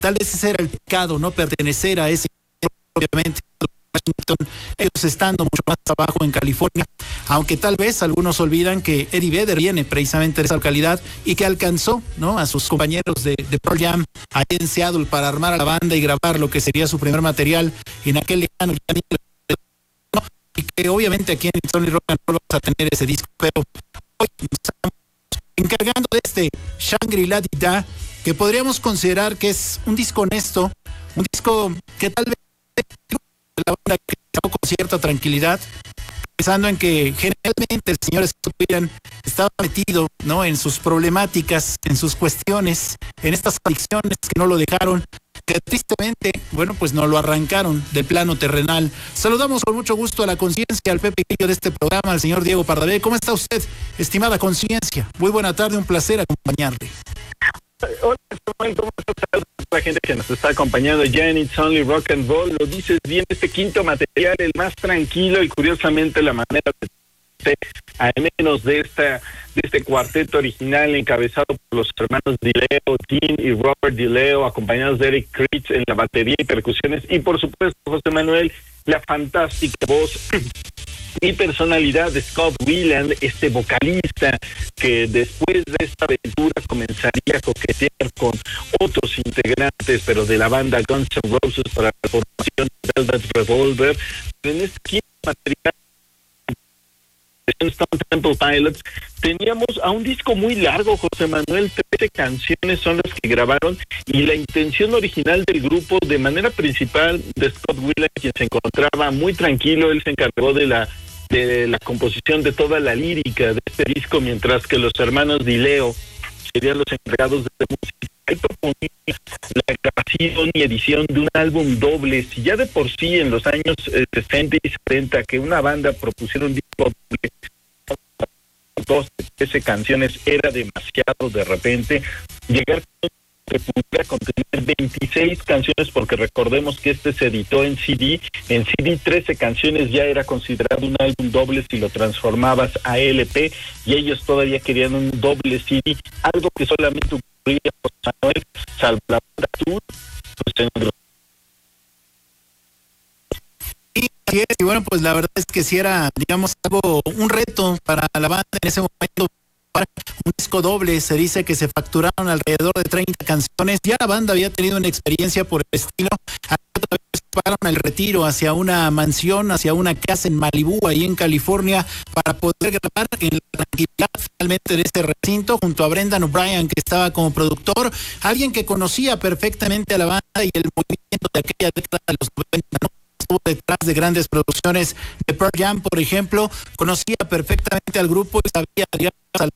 tal vez ese era el pecado, no pertenecer a ese, obviamente, Washington, ellos estando mucho más abajo en California, aunque tal vez algunos olvidan que Eddie Vedder viene precisamente de esa localidad y que alcanzó, ¿no?, a sus compañeros de Pearl Jam ahí en Seattle para armar a la banda y grabar lo que sería su primer material en aquel lejano, y que obviamente aquí en Sony Rock and Roll vamos a tener ese disco, pero hoy estamos encargando de este Shangri-La Dida, que podríamos considerar que es un disco honesto, un disco que tal vez la banda que estaba con cierta tranquilidad, pensando en que generalmente el señor Scott Weiland estaba metido, ¿no?, en sus problemáticas, en sus cuestiones, en estas adicciones que no lo dejaron, que tristemente, bueno, pues no lo arrancaron del plano terrenal. Saludamos con mucho gusto a la conciencia, al Pepe Grillo de este programa, al señor Diego Pardavé. ¿Cómo está usted, estimada conciencia? Muy buena tarde, un placer acompañarle. Hola, ¿cómo estás? La gente que nos está acompañando ya en It's Only Rock and Roll, lo dices bien, este quinto material, el más tranquilo, y curiosamente la manera de, al menos de este cuarteto original encabezado por los hermanos DiLeo, Dean y Robert DiLeo, acompañados de Eric Kritz en la batería y percusiones, y por supuesto José Manuel, la fantástica voz y personalidad de Scott Weiland, este vocalista que después de esta aventura comenzaría a coquetear con otros integrantes, pero de la banda Guns N' Roses para la formación de Velvet Revolver. En este quinto material de Stone Temple Pilots teníamos a un disco muy largo, José Manuel, 13 canciones son las que grabaron, y la intención original del grupo, de manera principal de Scott Weiland, quien se encontraba muy tranquilo, él se encargó de la composición de toda la lírica de este disco, mientras que los hermanos DiLeo serían los encargados de música. Él proponía la grabación y edición de un álbum doble. Si ya de por sí en los años 60 y 70 que una banda propusiera un disco doble, 13 canciones era demasiado, de repente llegar que pudiera contener 26 canciones, porque recordemos que este se editó en CD. En CD 13 canciones ya era considerado un álbum doble si lo transformabas a LP, y ellos todavía querían un doble CD, algo que solamente ocurría por Manuel, salvo la banda Tool, pues en otros. Y bueno, pues la verdad es que sí era, digamos, algo, un reto para la banda en ese momento. Para un disco doble, se dice que se facturaron alrededor de 30 canciones. Ya la banda había tenido una experiencia por el estilo. Otra vez pararon el retiro hacia una mansión, hacia una casa en Malibú, ahí en California, para poder grabar en la tranquilidad finalmente de este recinto, junto a Brendan O'Brien, que estaba como productor, alguien que conocía perfectamente a la banda y el movimiento de aquella década de los 90, ¿no? Estuvo detrás de grandes producciones de Pearl Jam, por ejemplo, conocía perfectamente al grupo y sabía, digamos,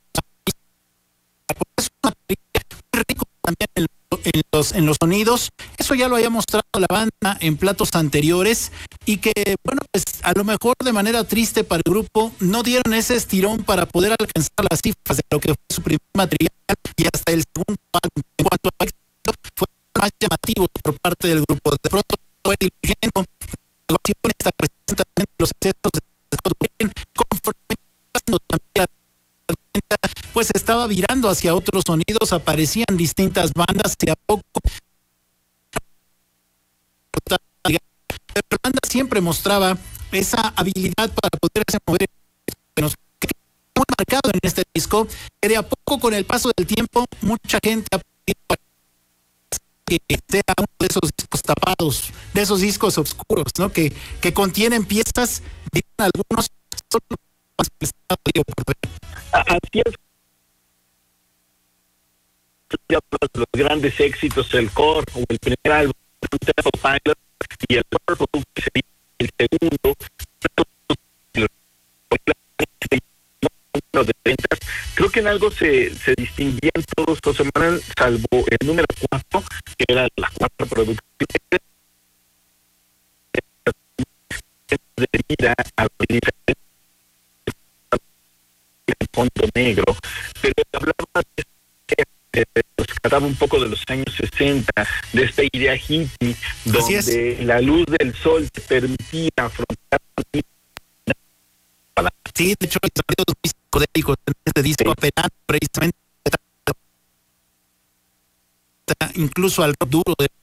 es un material muy rico también en los sonidos. Eso ya lo había mostrado la banda en platos anteriores, y que, bueno, pues a lo mejor de manera triste para el grupo no dieron ese estirón para poder alcanzar las cifras de lo que fue su primer material, y hasta el segundo álbum, en cuanto a éxito, fue más llamativo por parte del grupo. De pronto fue dirigiendo esta cuestión también de los excesos de Scott Weiland, conforme también pues estaba virando hacia otros sonidos, aparecían distintas bandas y a poco pero la banda siempre mostraba esa habilidad para poderse mover, muy marcado en este disco, que de a poco, con el paso del tiempo, mucha gente ha pedido que sea uno de esos discos tapados, de esos discos oscuros, ¿no? Que contienen piezas, algunos solo así es. Los grandes éxitos, el Core o el primer álbum, Temple Pilots, y el Purple, que sería el segundo, de ventas. Creo que en algo se distinguían todos, José Manuel, salvo el número 4, que era la cuarta producción de vida a el fondo negro, pero hablaba rescataba un poco de los años 60, de esta idea hippie, donde la luz del sol te permitía afrontar. Sí, de hecho, hay sonidos muy psicodélicos en este disco, apelando precisamente incluso al rock duro de